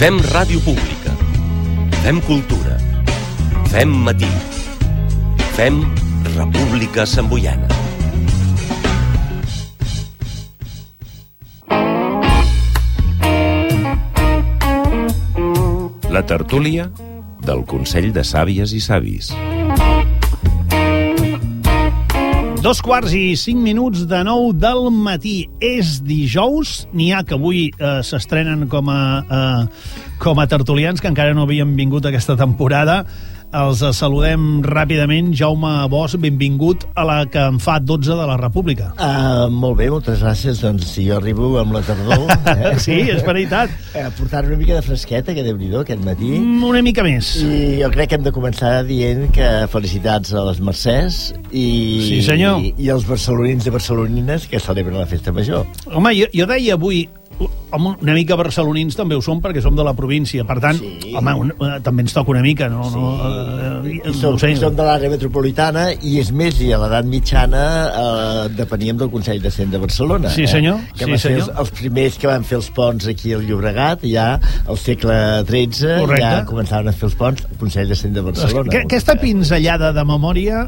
Fem ràdio pública. Fem cultura. Fem matí. Fem República Samboiana. La tertúlia del Consell de Sàvies i Savis. 2:05 de 9 del matí. És dijous, n'hi ha que avui s'estrenen com a tertulians, que encara no havien vingut aquesta temporada. Els saludem ràpidament. Jaume Bosch, benvingut a la que en fa 12 de la República. Molt bé, moltes gràcies. Doncs si jo arribo amb la tardor... Sí, és veritat. Portar una mica de fresqueta, que Déu-n'hi-do, aquest matí. Una mica més. I jo crec que hem de començar dient que felicitats a les Mercès Sí, senyor. i als barcelonins i barcelonines que celebren la festa major. Home, jo deia avui... Home, una mica barcelonins també ho som perquè som de la província, per tant, sí. Home, també ens toca una mica, no? Sí. Som de l'àrea metropolitana i és més, i a l'edat mitjana depeníem del Consell de Cent de Barcelona. Sí, senyor. Que van ser els primers que van fer els ponts aquí al Llobregat, ja al segle XIII. Correcte. Ja començaven a fer els ponts al Consell de Cent de Barcelona. Aquesta pinzellada de memòria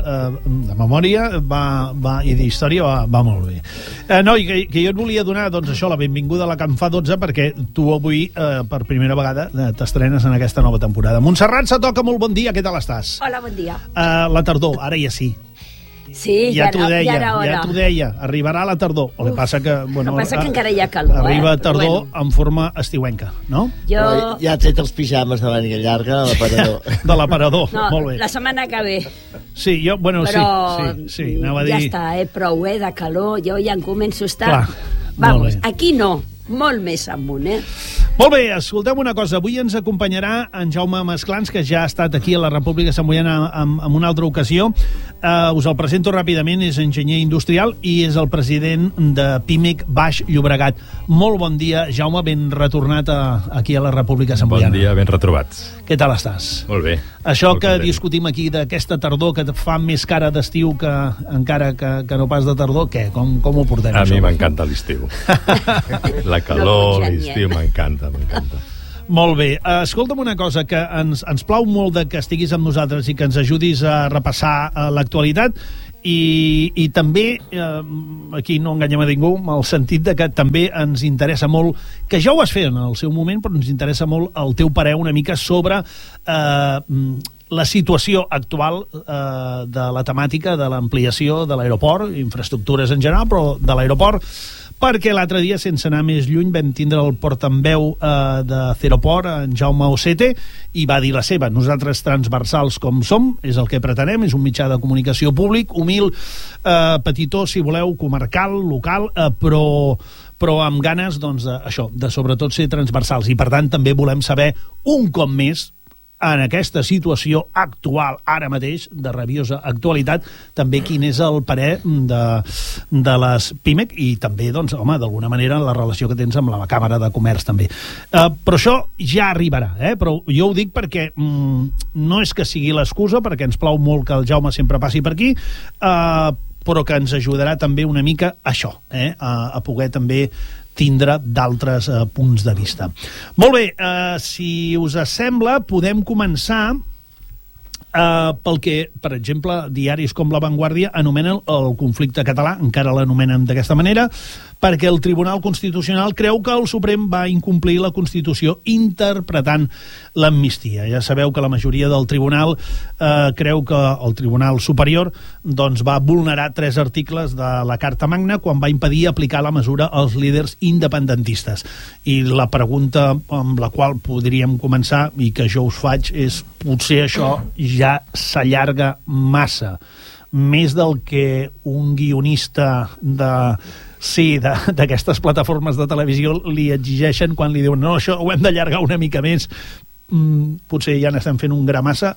i d'història va molt bé. No, i que jo et volia donar, doncs això, la benvinguda a la que en fa 12, perquè tu avui, per primera vegada, t'estrenes en aquesta nova temporada. Montserrat Satoca, molt bon dia, què tal estàs? Hola, bon dia. La tardor, ara ja sí. Sí, ja t'ho deia, arribarà la tardor. El que passa que... Bueno, que encara hi ha calor, arriba tardor en forma estiuenca, no? Ja ha tret els pijames de màniga llarga a l'aparador. De l'aparador, molt bé. La setmana que ve. Sí, jo, bueno, però sí, anava a dir... Ja està, prou, de calor, jo ja en començo a estar... Clar, vamos, aquí no, molt més amunt, Molt bé, escolteu una cosa. Avui ens acompanyarà en Jaume Masclans, que ja ha estat aquí a la República Samboiana en una altra ocasió. Us el presento ràpidament. És enginyer industrial i és el president de Pimec Baix Llobregat. Molt bon dia, Jaume, ben retornat aquí a la República Samboiana. Bon dia, ben retrobats. Què tal estàs? Molt bé. Això que discutim aquí d'aquesta tardor que et fa més cara d'estiu que encara que no pas de tardor, què? Com ho portem? A mi m'encanta l'estiu. La calor, l'estiu, m'encanta. Molt bé. Escolta'm una cosa, que ens plau molt que estiguis amb nosaltres i que ens ajudis a repassar l'actualitat i també, aquí no enganyem a ningú, en el sentit de que també ens interessa molt, que ja ho vas fer en el seu moment, però ens interessa molt el teu parer una mica sobre la situació actual de la temàtica de l'ampliació de l'aeroport, infraestructures en general, però de l'aeroport, perquè l'altre dia, sense anar més lluny, vam tindre el portaveu de Ceroport, en Jaume Ocete, i va dir la seva. Nosaltres, transversals com som, és el que pretenem, és un mitjà de comunicació públic, humil, petitó, si voleu, comarcal, local, però amb ganes, doncs, això, de sobretot ser transversals. I, per tant, també volem saber, un cop més, en aquesta situació actual, ara mateix, de rabiosa actualitat, també quin és el parer de les Pimec i també, doncs, home, d'alguna manera la relació que tens amb la Càmera de Comerç també. Però això ja arribarà, però jo ho dic perquè no és que sigui l'excusa, perquè ens plau molt que el Jaume sempre passi per aquí, però que ens ajudarà també una mica això, a poder també tindre d'altres punts de vista. Molt bé, si us sembla, podem començar pel que, per exemple, diaris com La Vanguardia anomenen el conflicte català, encara l'anomenen d'aquesta manera, perquè el Tribunal Constitucional creu que el Suprem va incomplir la Constitució interpretant l'amnistia. Ja sabeu que la majoria del Tribunal creu que el Tribunal Superior doncs, va vulnerar 3 articles de la Carta Magna quan va impedir aplicar la mesura als líders independentistes. I la pregunta amb la qual podríem començar, i que jo us faig, és potser això ja s'allarga massa, més del que un guionista d'aquestes plataformes de televisió li exigeixen quan li diuen no, això ho hem d'allargar una mica més. Potser ja n'estem fent un gra massa.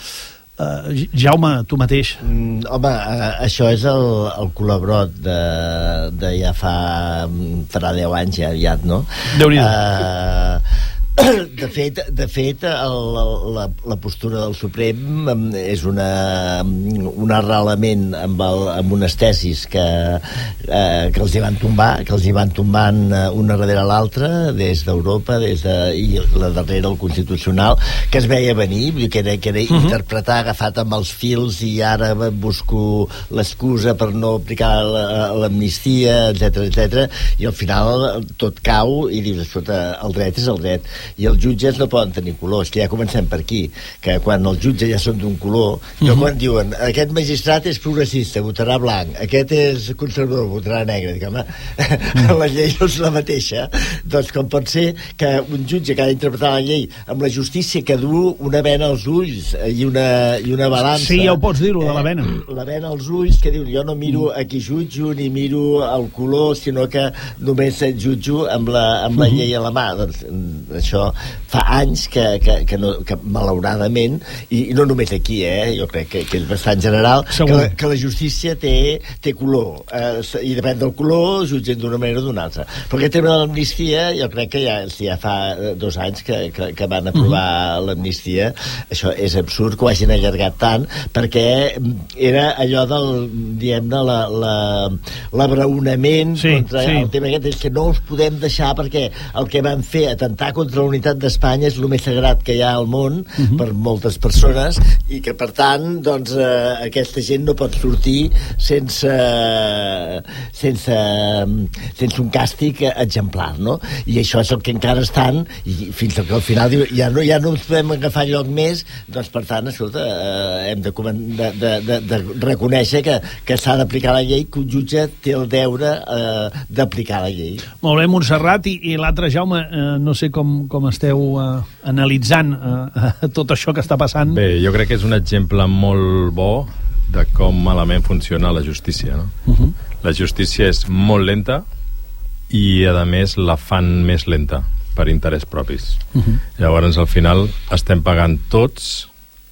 Jaume, tu mateix. Home, això és el colabrot de ja farà 10 anys ja aviat, no? Déu-n'hi-do. De fet, la postura del Suprem és un arrelament amb unes tesis que els hi van tombar, que els hi van tombant una darrere l'altra, des d'Europa, i la darrera, el Constitucional, que es veia venir, que era interpretar agafat amb els fils, i ara busco l'excusa per no aplicar l'amnistia, etc. I al final tot cau i dius, escolta, el dret és el dret, i els jutges no poden tenir colors, que ja comencem per aquí, que quan els jutges ja són d'un color, que quan diuen, aquest magistrat és progressista, votarà blanc, aquest és conservador, votarà negre, dic, home, la llei no és la mateixa, doncs com pot ser que un jutge que ha d'interpretar la llei amb la justícia que du una vena als ulls i una balança... Sí, ja ho pots dir-ho, de la vena. La vena als ulls, que diu, jo no miro a qui jutjo, ni miro el color, sinó que només jutjo amb la llei a la mà. Doncs això fa anys que malauradament, i no només aquí, jo crec que és bastant general, que la justícia té color, i depèn del color jutgen d'una manera o d'una altra. Però aquest tema de l'amnistia, jo crec que ja fa 2 anys que van aprovar l'amnistia. Això és absurd que ho hagin allargat tant, perquè era allò del, diguem-ne, l'abraonament contra el tema aquest, és que no els podem deixar, perquè el que van fer, atentar contra la unitat d'Espanya, és el més sagrat que hi ha al món per moltes persones, i que per tant doncs aquesta gent no pot sortir sense un càstig exemplar, no? I això és el que encara estan, i fins que al final diu, ja no ens podem agafar lloc més, doncs per tant, escolta, hem de reconèixer que s'ha d'aplicar la llei, que un jutge té el deure d'aplicar la llei. Molt bé, Montserrat, i l'altre, Jaume, no sé com esteu analitzant tot això que està passant. Bé, jo crec que és un exemple molt bo de com malament funciona la justícia, no? La justícia és molt lenta i, a més, la fan més lenta per interès propis. Llavors, al final, estem pagant tots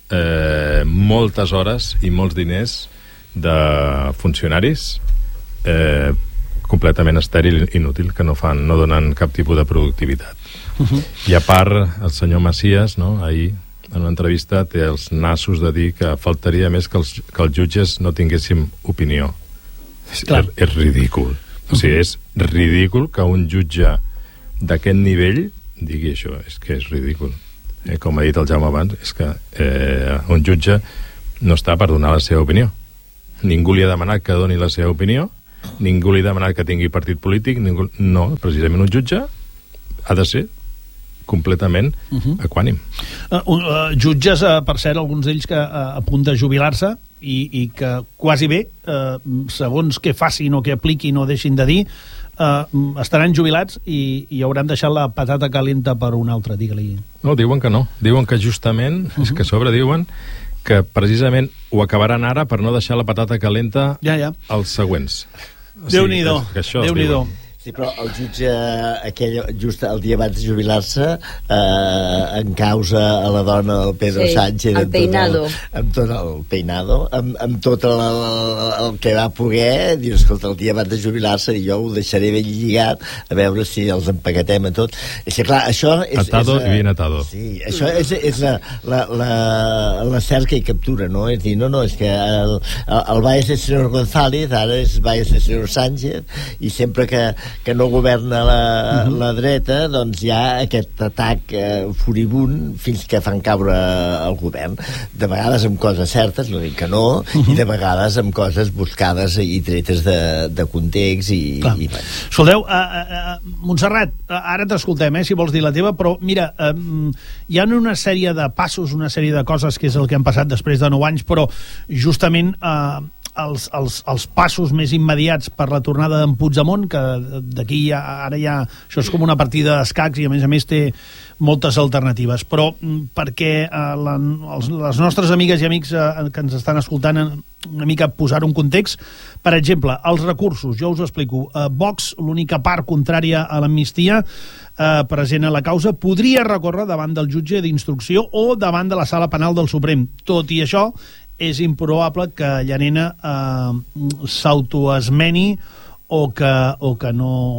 moltes hores i molts diners de funcionaris completament estèril, inútil, que no donen cap tipus de productivitat. I a part, el senyor Macias, no, ahir, en una entrevista, té els nassos de dir que faltaria més que els jutges no tinguéssim opinió. És ridícul. O sigui, és ridícul que un jutge d'aquest nivell digui això. És que és ridícul. Com ha dit el Jaume abans, és que un jutge no està per donar la seva opinió. Ningú li ha demanat que doni la seva opinió, ningú li ha demanat que tingui partit polític, no, precisament un jutge ha de ser completament equànim. Jutges, per cert, alguns d'ells que a punt de jubilar-se i que quasi bé, segons què facin o què apliquin o deixin de dir, estaran jubilats i hauran deixat la patata calenta per un altre, digue-li. No, diuen que no. Diuen que justament, és que a sobre diuen que precisament ho acabaran ara per no deixar la patata calenta als següents. Déu-n'hi-do, Déu-n'hi-do. Sí, però el jutge just el dia abans de jubilar-se en causa a la dona del Pedro Sánchez, el peinado, amb tot el peinado, amb tot el que va poder, dius, escolta, el dia abans de jubilar-se jo ho deixaré ben lligat a veure si els empaquetem a tot. És que clar, això és... Atado i bien atado. Sí, això és la cerca i captura, no? És dir, no, és que el va ser el senyor González, ara va ser el senyor Sánchez, i sempre que no governa la dreta, doncs hi ha aquest atac furibund fins que fan caure el govern. De vegades amb coses certes, no dic que no, i de vegades amb coses buscades i tretes de context i... Escolteu, Montserrat, ara t'escoltem, si vols dir la teva, però mira, hi ha una sèrie de passos, una sèrie de coses que és el que han passat després de 9 anys, però justament els passos més immediats per la tornada d'en Puigdemont, que d'aquí ara ja això és com una partida d'escacs i a més té moltes alternatives, però perquè les nostres amigues i amics que ens estan escoltant una mica posar un context, per exemple, els recursos, jo us ho explico. Vox, l'única part contrària a l'amnistia present a la causa, podria recórrer davant del jutge d'instrucció o davant de la sala penal del Suprem. Tot i això, és improbable que Llarena s'autoesmeni o que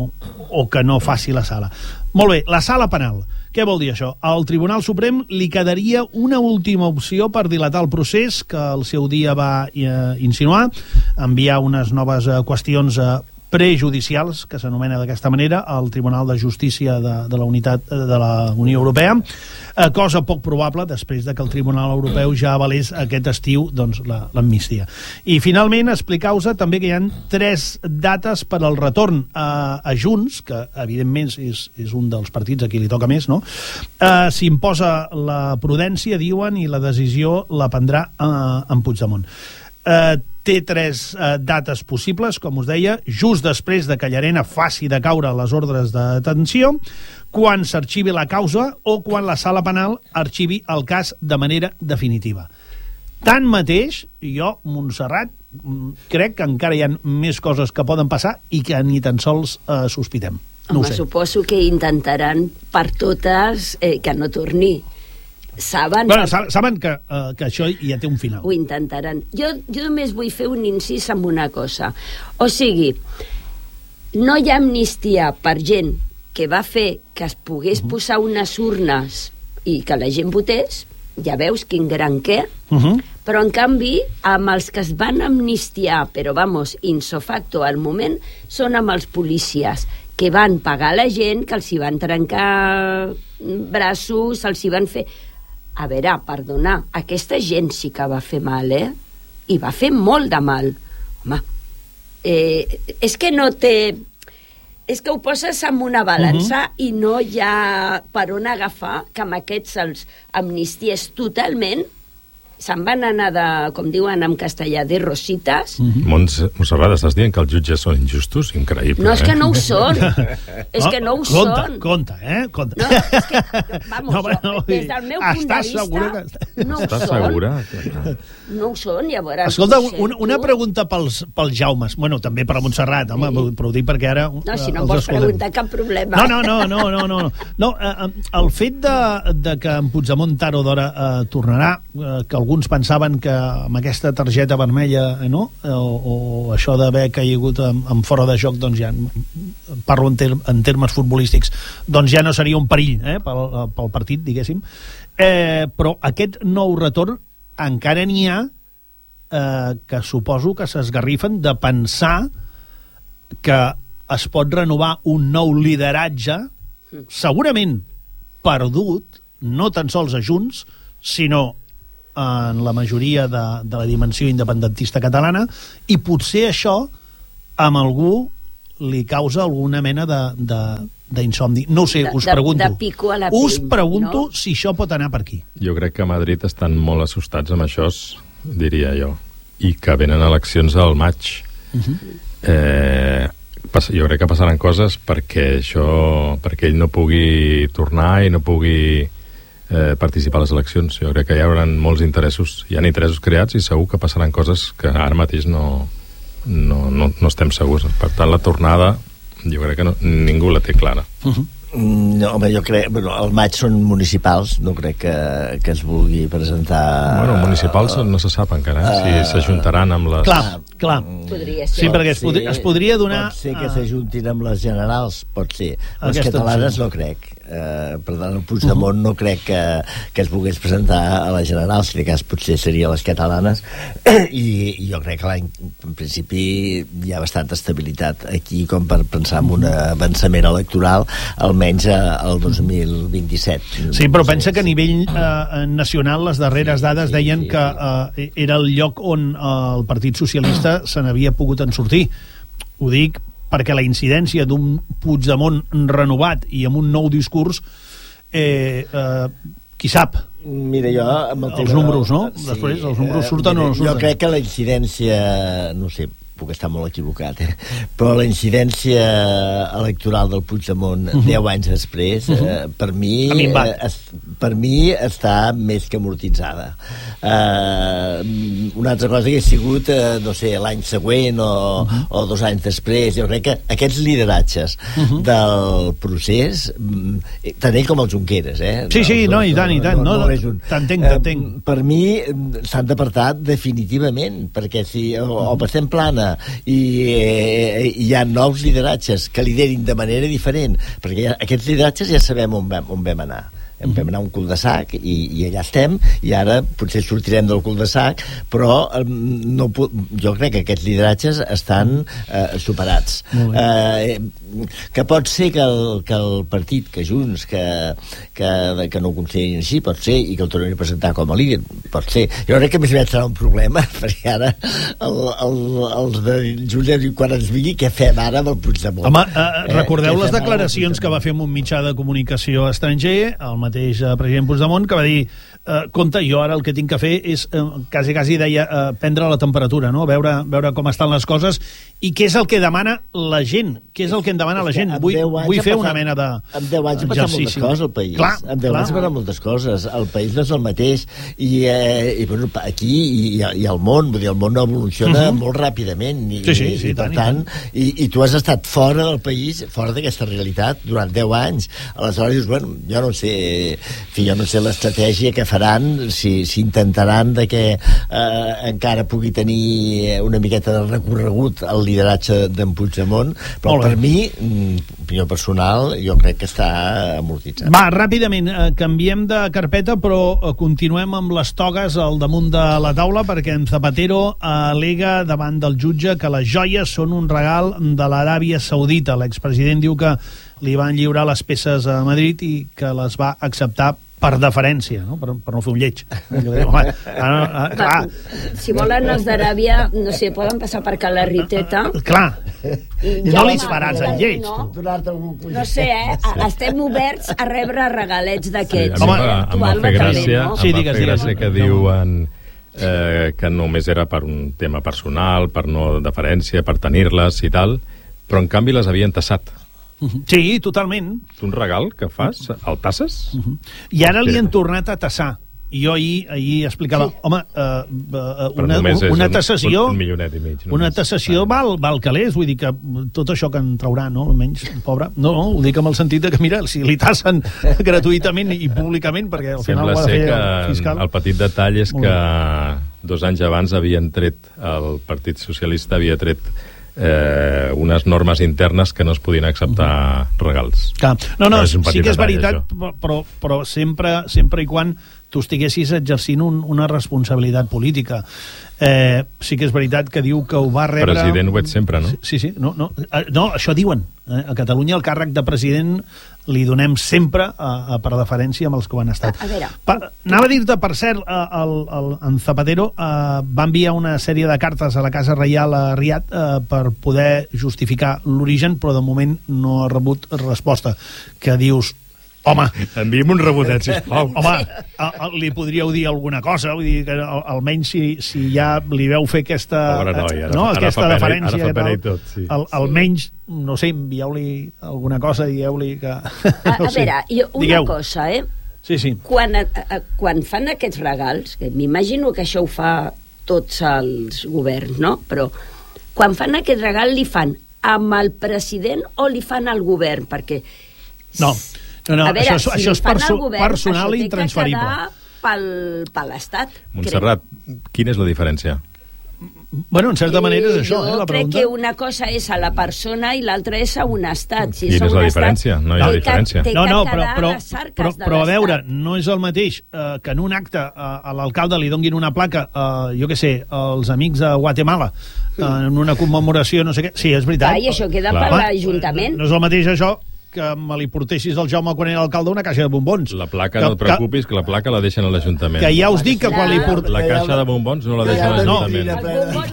no faci la sala. Molt bé, la sala penal. Què vol dir això? Al Tribunal Suprem li quedaria una última opció per dilatar el procés que al seu dia va insinuar, enviar unes noves qüestions prejudicials, que s'anomena d'aquesta manera, al Tribunal de Justícia de la Unió Europea, cosa poc probable després de que el Tribunal Europeu ja avalés aquest estiu doncs, l'amnistia. I finalment explicar-vos també que hi ha 3 dates per al retorn a Junts, que evidentment és un dels partits a qui li toca més, no? S'imposa la prudència, diuen, i la decisió la prendrà en Puigdemont. Té 3 dates possibles, com us deia, just després de que Llarena faci decaure les ordres de detenció, quan s'arxivi la causa o quan la sala penal arxivi el cas de manera definitiva. Tanmateix, jo, Montserrat, crec que encara hi ha més coses que poden passar i que ni tan sols sospitem. No ho sé. Suposo que intentaran per totes que no torni. Saben que això ja té un final. Ho intentaran. Jo només vull fer un incís amb una cosa. O sigui, no hi ha amnistia per gent que va fer que es pogués posar unes urnes i que la gent votés, ja veus quin gran què, però en canvi amb els que es van amnistiar, però vamos, ipso facto al moment, són amb els policies que van pagar la gent, que els hi van trencar braços, els hi van fer... A veure, perdona, aquesta gent sí que va fer mal, I va fer molt de mal. Home, és que no té... És que ho poses en una balança i no hi ha per on agafar que amb aquests els amnisties totalment. Se'n van anar de, com diuen en castellà, de rositas. Montserrat, estàs dient que els jutges són injustos? Increïble. No, és que no ho són. És que no ho són. Compte. No, és que, vamos, des del meu punt de vista, no ho són. Estàs segura? No ho són, llavors... Escolta, una pregunta pels Jaumes. Bueno, també per a Montserrat, home, però ho dic perquè ara... No, si no em vols preguntar, cap problema. No, el fet de que en Puigdemont tard o d'hora tornarà, que alguns pensaven que amb aquesta targeta vermella, no? O això d'haver caigut en fora de joc, doncs ja parlo en termes futbolístics, doncs ja no seria un perill pel partit, diguéssim. Però aquest nou retorn encara n'hi ha que suposo que s'esgarrifen de pensar que es pot renovar un nou lideratge segurament perdut, no tan sols a Junts, sinó en la majoria de la dimensió independentista catalana, i potser això amb algú li causa alguna mena d'insomni. No ho sé, us pregunto. De pico a la pell, us pregunto, no? Si això pot anar per aquí. Jo crec que a Madrid estan molt assustats amb això, diria jo, i que venen eleccions al maig. Jo crec que passaran coses perquè ell no pugui tornar i no pugui participar a les eleccions. Jo crec que hi haurà molts interessos. Hi ha interessos creats i segur que passaran coses que ara mateix no estem segurs. Per tant, la tornada jo crec que ningú la té clara. No, home, jo crec... Bueno, al maig són municipals, no crec que es vulgui presentar... Bueno, municipals no se sap encara, si s'ajuntaran amb les... Clar. Podria ser. Sí, perquè es podria donar... Pot ser que s'ajuntin amb les generals, pot ser. Les catalanes no crec. Per tant, el Puigdemont no crec que es volgués presentar a les generals, si de cas potser seria les catalanes, i jo crec que en principi hi ha bastanta estabilitat aquí com per pensar en un avançament electoral, almenys al 2027. Sí, però pensa que a nivell nacional les darreres dades deien que era el lloc on el Partit Socialista se n'havia pogut en sortir. Ho dic perquè la incidència d'un Puigdemont renovat i amb un nou discurs, qui sap? Mira, jo... Els números, no? Sí, després, els números surten o no surten? Jo crec que la incidència, no sé, puc estar molt equivocat, però la incidència electoral del Puigdemont 10 anys després, per mi per mi està més que amortitzada. Una altra cosa que ha sigut, no sé, l'any següent o 2 anys després, jo crec que aquests lideratges del procés, tant ell com el Junqueras, Sí, no, i tant. T'entenc. Per mi s'han d'apartar definitivament, perquè si o passem plana i hi ha nous lideratges que liderin de manera diferent, perquè aquests lideratges ja sabem on vam anar. Vam anar a un cul-de-sac i allà estem, i ara potser sortirem del cul-de-sac, però jo crec que aquests lideratges estan superats. Que pot ser que el partit, que Junts, que no ho considerin així, pot ser, i que el tornin a presentar com a líder, pot ser. Jo crec que més aviat serà un problema, perquè ara els de Junts diuen, quan ens vingui, què fem ara amb el Puigdemont? Home, recordeu les declaracions que va fer en un mitjà de comunicació estranger, el mateix president Puigdemont, que va dir compte, jo ara el que tinc que fer és, quasi deia, prendre la temperatura, no? Veure com estan les coses i què és el que demana la gent, què és el que em demana la gent. Vull fer una mena de... En 10 anys ha passat moltes coses al país. En 10 anys ha passat moltes coses. El país no és el mateix. I bueno, aquí i al món, vull dir, el món evoluciona molt ràpidament. Sí, per tant, i tu has estat fora del país, fora d'aquesta realitat, durant 10 anys. Aleshores dius, bueno, jo no sé l'estratègia que faran, si intentaran de que encara pugui tenir una miqueta de recorregut al lideratge d'en Puigdemont, però per mi, opinió personal, jo crec que està amortitzat. Va, ràpidament, canviem de carpeta, però continuem amb les togues al damunt de la taula, perquè en Zapatero al·lega davant del jutge que les joies són un regal de l'Aràbia Saudita. L'expresident diu que li van lliurar les peces a Madrid i que les va acceptar per deferència, no? Per no fer un lleig. Si volen els d'Aràbia, no sé, poden passar per Cala Riteta. Clar, no li faràs el lleig. No sé, estem oberts a rebre regalets d'aquests. Em va fer gràcia que diuen que només era per un tema personal, per no deferència, per tenir-les i tal, però en canvi les havien tassat. Sí, totalment. Un regal que fas, el tasses? I ara li han tornat a tassar. I jo ahir explicava, home, una tassació... Un milionet i mig. Una tassació val calés, vull dir que tot això que en traurà, no? Almenys, pobre. No, ho dic amb el sentit que, mira, si li tassen gratuïtament i públicament, perquè al final ho ha de fer el fiscal... El petit detall és que 2 anys abans havien tret, el Partit Socialista havia tret unes normes internes que no es podien acceptar regals. No, sí que és veritat, però sempre i quan tu estiguessis exercint una responsabilitat política. Sí que és veritat que diu que ho va rebre... President ho ets sempre, no? Sí, no, això diuen. A Catalunya el càrrec de president li donem sempre per deferència amb els que ho han estat. Anava a dir-te, per cert, en Zapatero va enviar una sèrie de cartes a la Casa Reial a Riad per poder justificar l'origen, però de moment no ha rebut resposta. Que dius, home... Envia'm un rebotet, sisplau. Home, li podríeu dir alguna cosa, vull dir que almenys si ja li veu fer aquesta... Pobre noia, aquesta deferència... Ara fa pena i tot, sí. Almenys, no sé, envieu-li alguna cosa, digueu-li que... A veure, una cosa, Sí. Quan fan aquests regals, que m'imagino que això ho fa tots els governs, no? Però quan fan aquest regal li fan amb el president o li fan al govern? Perquè... No, veure, això és personal i intransferible. Això té que quedar per l'Estat. Montserrat, quina és la diferència? Bueno, en certa manera és això, la pregunta. Jo crec que una cosa és a la persona i l'altra és a un estat. Quina és la diferència? No hi ha diferència. Però a veure, no és el mateix que en un acte a l'alcalde li donguin una placa, jo què sé, als amics de Guatemala, en una commemoració, no sé què. Sí, és veritat. I això queda per l'Ajuntament. No és el mateix això que me li portessis al Jaume quan era alcalde una caixa de bombons. La placa, no et preocupis, que la placa la deixen a l'Ajuntament. Que ja us dic que quan li portes... La caixa de bombons no la deixen a l'Ajuntament.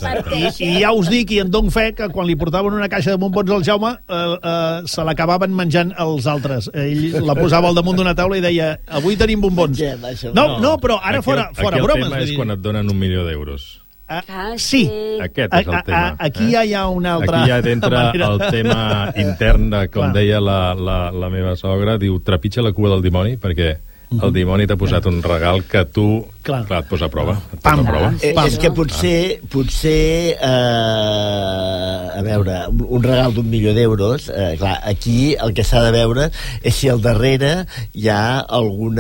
I ja us dic, i en dono fe, que quan li portaven una caixa de bombons al Jaume se l'acabaven menjant els altres. Ell la posava al damunt d'una taula i deia, avui tenim bombons. No, però ara fora bromes. Aquí el tema és quan et donen 1 milió d'euros. Sí, aquest és el tema. Aquí ja hi ha una altra... Aquí ja entra el tema intern de, com deia la meva sogra, diu, trepitja la cua del dimoni, perquè el dimoni t'ha posat un regal que tu, clar et posa a prova. Pam. És que potser a veure, un regal d'1 milió d'euros, clar, aquí el que s'ha de veure és si al darrere hi ha algun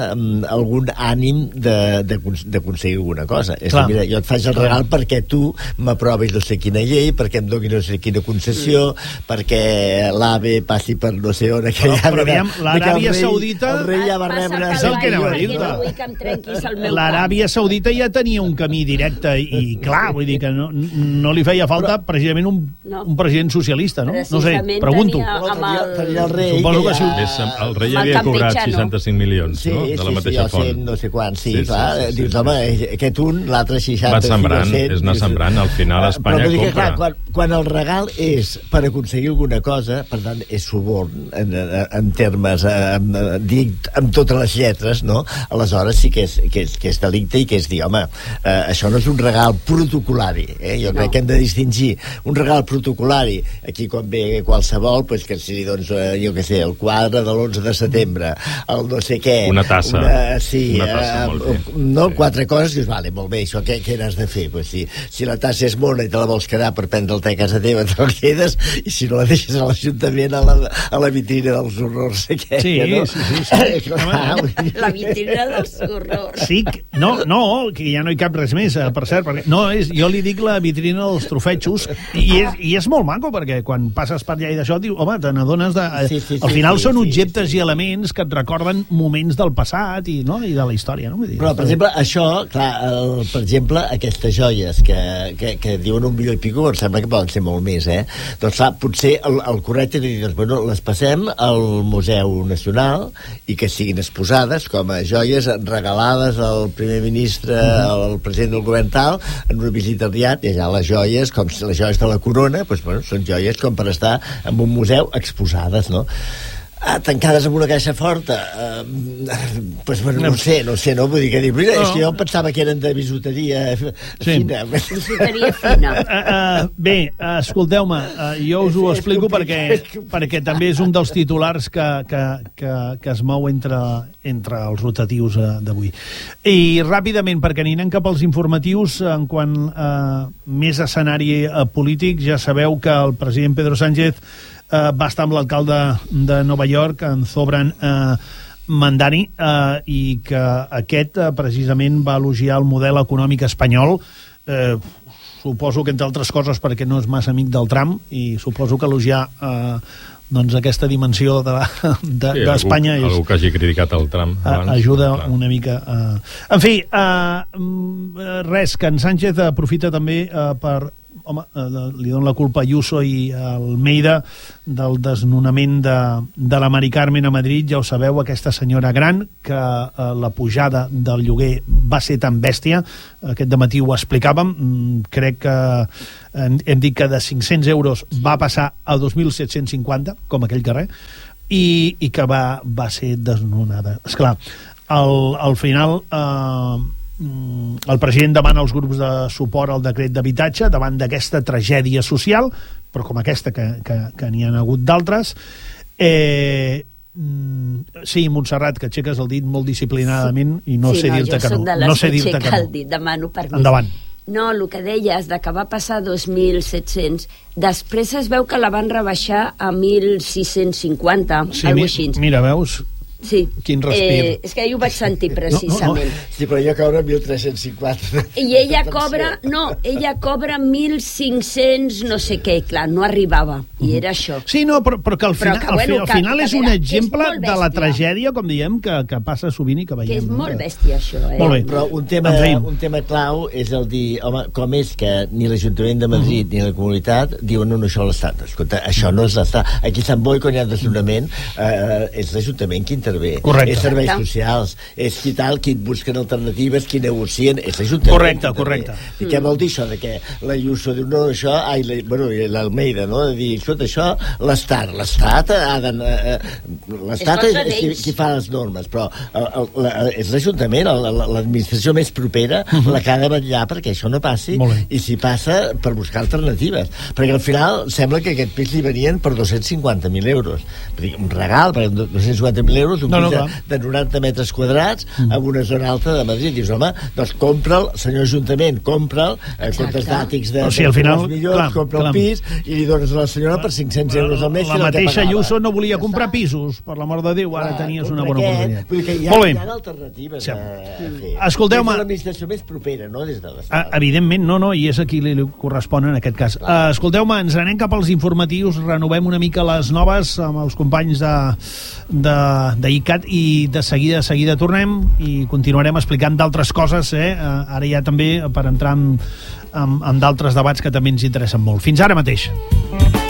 ànim d'aconseguir alguna cosa. És a dir, mira, jo et faig el regal perquè tu m'aprovis no sé quina llei, perquè em doni no sé quina concessió, perquè l'AVE passi per no sé on, però aviam, l'Aràbia Saudita... El rei ja va rebre... És el que anava a dir-te. L'Aràbia Saudita ja tenia un camí directe i clar, vull dir que no li feia falta precisament un president socialista, no? No sé, pregunto. Tenia el rei... Suposo que sí. El rei havia cobrat 65 milions, no? De la mateixa font. Sí, no sé quants, sí, clar. Dius, home, aquest un, l'altre 60... Va sembrant, és anar sembrant. Al final Espanya compra. Quan el regal és per aconseguir alguna cosa, per tant, és suborn en termes, dic amb totes les lletres, no? Aleshores sí que és delicte i que és dir, home, això no és un regal protocolari, jo crec que hem de distingir un regal protocolari, aquí quan ve qualsevol, pues que sigui, doncs, jo què sé, el quadre de l'11 de setembre, el no sé què... Una tassa. Una tassa, molt bé. No, 4 coses, dius, vale, molt bé, això què n'has de fer? Pues si la tassa és mona i te la vols quedar per prendre el te a casa teva, te la quedes, i si no la deixes a l'Ajuntament a la vitrina dels horrors aquesta, no? Sí. La vitrina dels horrors. Sí, no, que ja no hi cap res més, per cert, perquè jo li dic la vitrina dels trofetxos, i és molt maco, perquè quan passes per allà i d'això, diu, home, te n'adones de... Al final són objectes i elements que et recorden moments del passat i de la història, no? Però, per exemple, això, clar, per exemple, aquestes joies que diuen 1 milió i pico, em sembla que poden ser molt més, Doncs, clar, potser el correcte és dir, doncs, bueno, les passem al Museu Nacional i que siguin exposades com a joies regalades al primer ministre, al president del govern tal, en una visita al Riad, i allà les joies, com les joies de la corona, doncs, bueno, són joies com per estar en un museu exposades, no? Tancades amb una caixa forta, pues, bueno, no sé, no? Vull dir que mira, és que jo pensava que eren de bisuteria fina. Bisuteria fina. Bé, escolteu-me, jo us ho explico perquè també és un dels titulars que es mou entre els rotatius d'avui. I ràpidament, perquè anirem cap als informatius, en quant més escenari polític, ja sabeu que el president Pedro Sánchez va estar amb l'alcalde de Nova York, en Zohran Mamdani, i que aquest precisament va elogiar el model econòmic espanyol, suposo que entre altres coses perquè no és massa amic del Trump, i suposo que elogiar doncs aquesta dimensió d'Espanya algú que hagi criticat el Trump abans, ajuda una mica en fi, res, que en Sánchez aprofita també per li dono la culpa a Ayuso i a Almeida del desnonament de la Mari Carmen a Madrid. Ja ho sabeu, aquesta senyora gran, que la pujada del lloguer va ser tan bèstia, aquest dematí ho explicàvem, crec que hem dit que de 500 euros va passar a 2.750, com aquell carrer, i que va ser desnonada. Esclar, al final el president demana als grups de suport al decret d'habitatge davant d'aquesta tragèdia social, però com aquesta que n'hi ha hagut d'altres. Sí, Montserrat, que aixeques el dit molt disciplinadament i no sé dir-te que no. No sé dir-te que no. El dit, demano permís. Endavant. No, el que deies de que va passar 2.700, després es veu que la van rebaixar a 1.650, alguna així. Mira, veus? Sí. Quin respir. És que jo ho vaig sentir precisament. Sí, però ella cobra 1.350. I ella cobra 1.500 no sé què, clar, no arribava. I era això. Sí, no, però que al final és un exemple de la tragèdia, com diem, que passa sovint i que veiem. Que és molt bèstia, això, Molt bé. Però un tema clau és el dir, home, com és que ni l'Ajuntament de Madrid ni la comunitat diuen no, això és l'Estat. Escolta, això no és l'Estat. Aquí a Sant Boi, quan hi ha desnonament, és l'Ajuntament qui intervé. Correcte. És serveis socials, és qui busquen alternatives, qui negocien, és l'Ajuntament. Correcte. I què vol dir això de que la Ayuso diu, no, això, l'Almeida, no? De dir, escolta, això, l'Estat ha de... L'Estat és qui fa les normes, però és l'Ajuntament, l'administració més propera, la que ha de vetllar perquè això no passi, i si passa, per buscar alternatives. Perquè al final sembla que aquest pis li venien per 250.000 euros. Un regal, per 250.000 euros euros, un pis de 90 metres quadrats, en una zona alta de Madrid. Dius, home, doncs compra'l, senyor Ajuntament, compra'l, comptes d'àtics de... O sigui, al final, milions, compra el pis i li dones a la senyora per 500 euros al mes. La mateixa Ayuso no volia comprar pisos, per l'amor de Déu, ara tenies una bona oportunitat. Vull dir que hi ha alternatives a fer. Escolteu-me... És l'administració més propera, no?, des de l'Estat. Evidentment, no, i és a qui li correspon en aquest cas. Escolteu-me, ens anem cap als informatius, renovem una mica les noves amb els companys d'ICAT i de seguida tornem i continuarem explicant d'altres coses, ara ja també per entrar en d'altres debats que també ens interessen molt. Fins ara mateix.